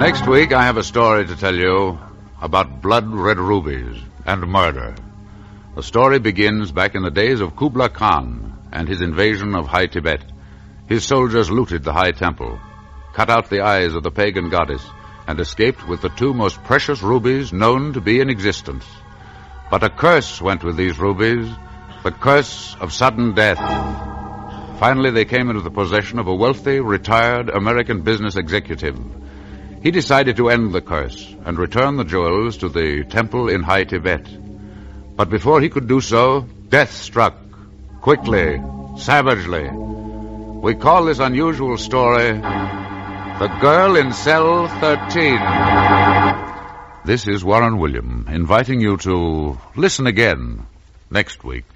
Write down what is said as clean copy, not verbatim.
Next week, I have a story to tell you about blood-red rubies and murder. The story begins back in the days of Kubla Khan and his invasion of High Tibet. His soldiers looted the high temple, cut out the eyes of the pagan goddess, and escaped with the two most precious rubies known to be in existence. But a curse went with these rubies, the curse of sudden death. Finally, they came into the possession of a wealthy, retired American business executive. He decided to end the curse and return the jewels to the temple in High Tibet. But before he could do so, death struck, quickly, savagely. We call this unusual story The Girl in Cell 13. This is Warren William, inviting you to listen again next week.